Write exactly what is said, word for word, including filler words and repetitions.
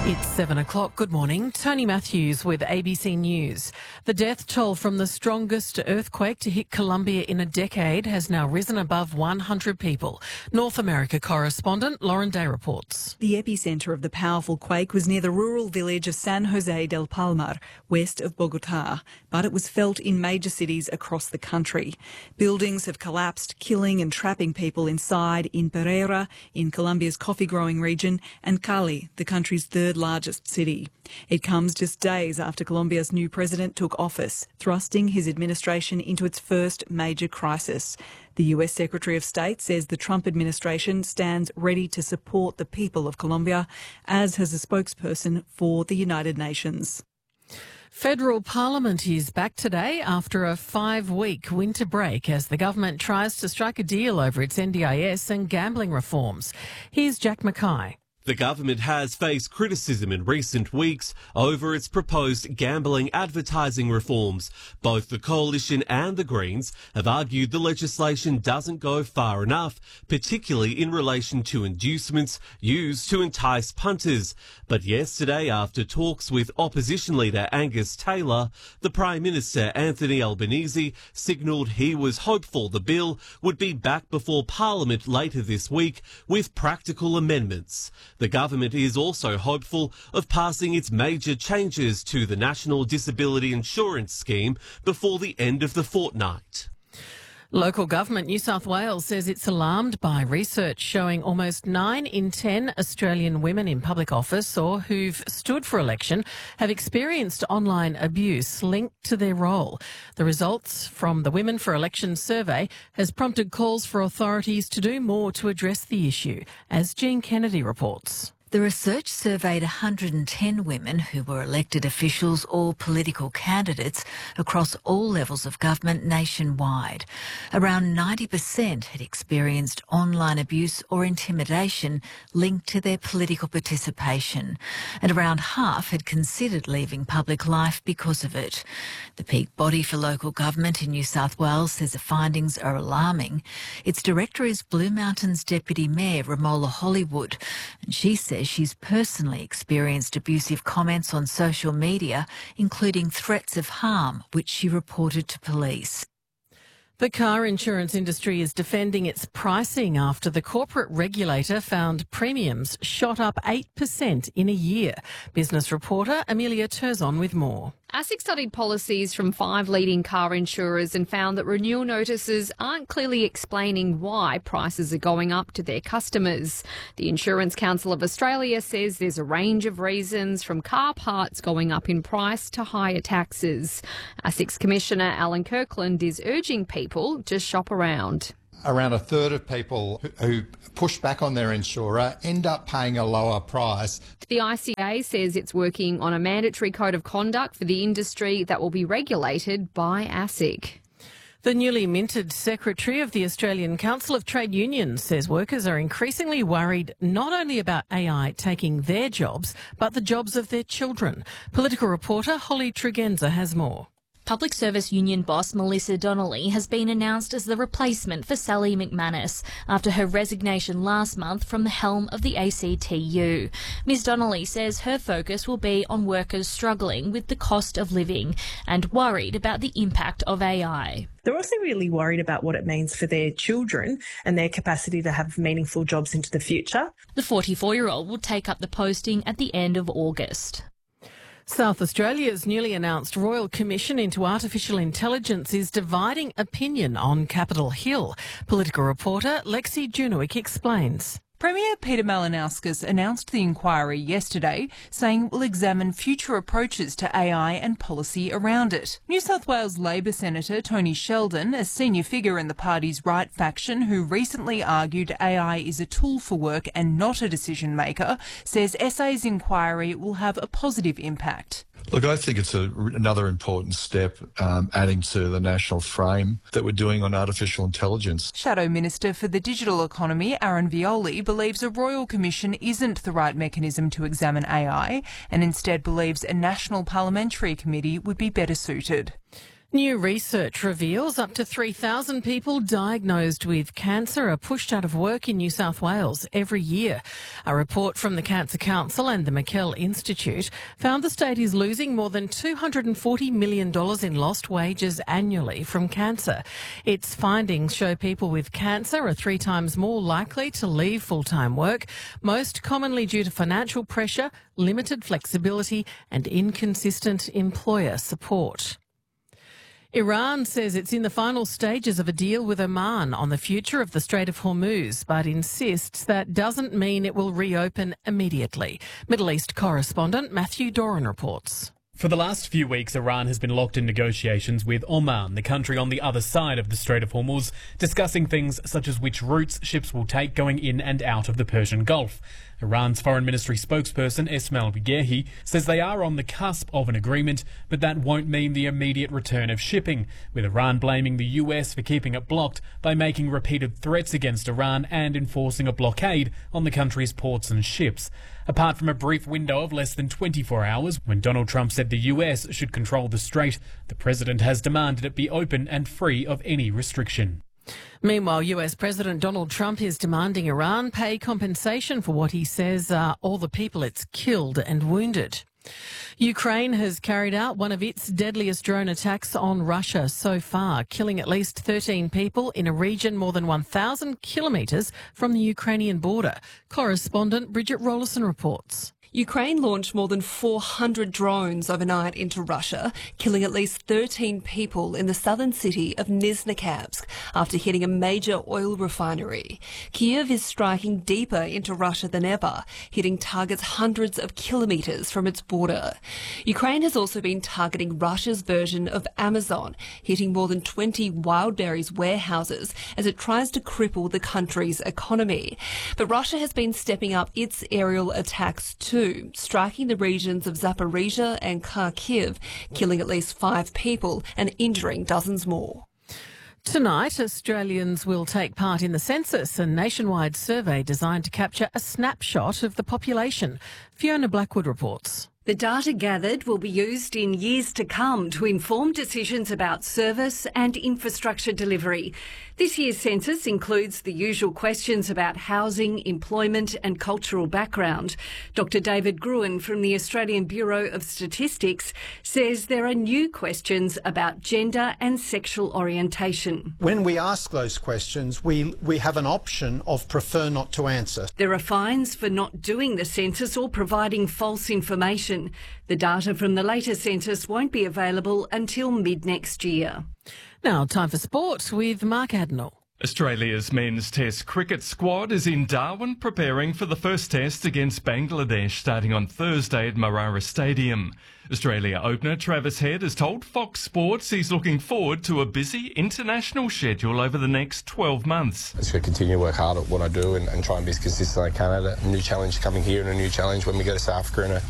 It's seven o'clock. Good morning. Tony Matthews with A B C News. The death toll from the strongest earthquake to hit Colombia in a decade has now risen above one hundred people. North America correspondent Lauren Day reports. The epicentre of the powerful quake was near the rural village of San Jose del Palmar, west of Bogotá, but it was felt in major cities across the country. Buildings have collapsed, killing and trapping people inside in Pereira, in Colombia's coffee-growing region, and Cali, the country's third largest city. It comes just days after Colombia's new president took office, thrusting his administration into its first major crisis. The U S Secretary of State says the Trump administration stands ready to support the people of Colombia, as has a spokesperson for the United Nations. Federal Parliament is back today after a five-week winter break as the government tries to strike a deal over its N D I S and gambling reforms. Here's Jack Mackay. The government has faced criticism in recent weeks over its proposed gambling advertising reforms. Both the Coalition and the Greens have argued the legislation doesn't go far enough, particularly in relation to inducements used to entice punters. But yesterday, after talks with opposition leader Angus Taylor, the Prime Minister Anthony Albanese signalled he was hopeful the bill would be back before Parliament later this week with practical amendments. The government is also hopeful of passing its major changes to the National Disability Insurance Scheme before the end of the fortnight. Local government New South Wales says it's alarmed by research showing almost nine in ten Australian women in public office or who've stood for election have experienced online abuse linked to their role. The results from the Women for Election survey has prompted calls for authorities to do more to address the issue, as Jean Kennedy reports. The research surveyed one hundred ten women who were elected officials or political candidates across all levels of government nationwide. Around ninety percent had experienced online abuse or intimidation linked to their political participation, and around half had considered leaving public life because of it. The peak body for local government in New South Wales says the findings are alarming. Its director is Blue Mountains Deputy Mayor Romola Hollywood, and she says she's personally experienced abusive comments on social media, including threats of harm, which she reported to police. The car insurance industry is defending its pricing after the corporate regulator found premiums shot up eight percent in a year. Business reporter Amelia Turzon with more. ASIC studied policies from five leading car insurers and found that renewal notices aren't clearly explaining why prices are going up to their customers. The Insurance Council of Australia says there's a range of reasons, from car parts going up in price to higher taxes. ASIC's Commissioner Alan Kirkland is urging people to shop around. Around a third of people who push back on their insurer end up paying a lower price. The I C A says it's working on a mandatory code of conduct for the industry that will be regulated by ASIC. The newly minted Secretary of the Australian Council of Trade Unions says workers are increasingly worried not only about A I taking their jobs, but the jobs of their children. Political reporter Holly Tregenza has more. Public Service Union boss Melissa Donnelly has been announced as the replacement for Sally McManus after her resignation last month from the helm of the A C T U. Ms Donnelly says her focus will be on workers struggling with the cost of living and worried about the impact of A I. They're also really worried about what it means for their children and their capacity to have meaningful jobs into the future. The forty-four-year-old will take up the posting at the end of August. South Australia's newly announced Royal Commission into Artificial Intelligence is dividing opinion on Capitol Hill. Political reporter Lexi Junowick explains. Premier Peter Malinauskas announced the inquiry yesterday, saying it will examine future approaches to A I and policy around it. New South Wales Labor Senator Tony Sheldon, a senior figure in the party's right faction who recently argued A I is a tool for work and not a decision maker, says S A's inquiry will have a positive impact. Look, I think it's a, another important step, um, adding to the national frame that we're doing on artificial intelligence. Shadow Minister for the Digital Economy, Aaron Violi, believes a Royal Commission isn't the right mechanism to examine A I and instead believes a National Parliamentary Committee would be better suited. New research reveals up to three thousand people diagnosed with cancer are pushed out of work in New South Wales every year. A report from the Cancer Council and the McKell Institute found the state is losing more than two hundred forty million dollars in lost wages annually from cancer. Its findings show people with cancer are three times more likely to leave full-time work, most commonly due to financial pressure, limited flexibility and inconsistent employer support. Iran says it's in the final stages of a deal with Oman on the future of the Strait of Hormuz, but insists that doesn't mean it will reopen immediately. Middle East correspondent Matthew Doran reports. For the last few weeks, Iran has been locked in negotiations with Oman, the country on the other side of the Strait of Hormuz, discussing things such as which routes ships will take going in and out of the Persian Gulf. Iran's Foreign Ministry spokesperson Esmail Baghaei says they are on the cusp of an agreement, but that won't mean the immediate return of shipping, with Iran blaming the U S for keeping it blocked by making repeated threats against Iran and enforcing a blockade on the country's ports and ships. Apart from a brief window of less than twenty-four hours when Donald Trump said the U S should control the strait, the president has demanded it be open and free of any restriction. Meanwhile, U S President Donald Trump is demanding Iran pay compensation for what he says are all the people it's killed and wounded. Ukraine has carried out one of its deadliest drone attacks on Russia so far, killing at least thirteen people in a region more than one thousand kilometres from the Ukrainian border. Correspondent Bridget Rollison reports. Ukraine launched more than four hundred drones overnight into Russia, killing at least thirteen people in the southern city of Nizhny-Kazhk after hitting a major oil refinery. Kyiv is striking deeper into Russia than ever, hitting targets hundreds of kilometres from its border. Ukraine has also been targeting Russia's version of Amazon, hitting more than twenty Wildberries warehouses as it tries to cripple the country's economy. But Russia has been stepping up its aerial attacks too, striking the regions of Zaporizhia and Kharkiv, killing at least five people and injuring dozens more. Tonight, Australians will take part in the census, a nationwide survey designed to capture a snapshot of the population. Fiona Blackwood reports. The data gathered will be used in years to come to inform decisions about service and infrastructure delivery. This year's census includes the usual questions about housing, employment and cultural background. Doctor David Gruen from the Australian Bureau of Statistics says there are new questions about gender and sexual orientation. When we ask those questions, we, we have an option of prefer not to answer. There are fines for not doing the census or providing false information. The data from the latest census won't be available until mid-next year. Now, time for sport with Mark Adnell. Australia's men's test cricket squad is in Darwin preparing for the first test against Bangladesh starting on Thursday at Marara Stadium. Australia opener Travis Head has told Fox Sports he's looking forward to a busy international schedule over the next twelve months. I'm just going to continue to work hard at what I do and, and try and be as consistent as I can at it. A new challenge coming here and a new challenge when we go to South Africa in a